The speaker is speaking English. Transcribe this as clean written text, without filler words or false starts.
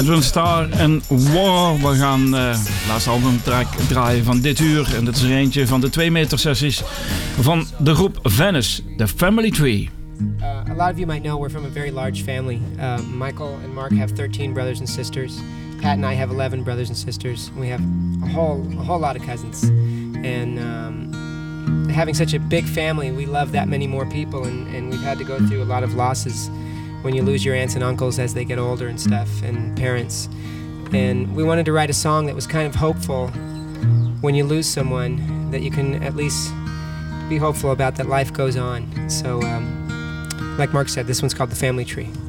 Edwin Starr en War. We gaan laatste albumtrack draaien van dit uur. En dat is er eentje van de 2 meter sessies van de groep Venice, The Family Tree. A lot of you might know we're from a very large family. Michael and Mark have 13 brothers and sisters. Pat and I have 11 brothers and sisters. We have a whole lot of cousins. And having such a big family, we love that many more people, and we've had to go through a lot of losses when you lose your aunts and uncles as they get older and stuff, and parents. And we wanted to write a song that was kind of hopeful when you lose someone, that you can at least be hopeful about that life goes on. So, like Mark said, this one's called The Family Tree.